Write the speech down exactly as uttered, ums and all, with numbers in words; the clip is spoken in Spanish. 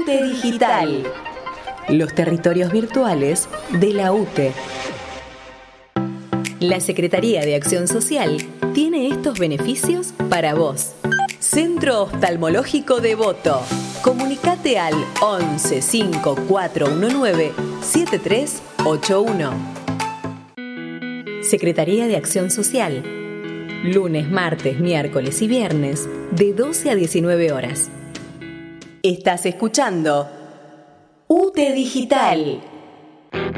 UTE Digital. Los territorios virtuales de la UTE. La Secretaría de Acción Social tiene estos beneficios para vos. Centro Oftalmológico Devoto. Comunicate al once cinco cuatro uno nueve siete tres ocho uno. Secretaría de Acción Social. Lunes, martes, miércoles y viernes de doce a diecinueve horas. Estás escuchando UTE Digital.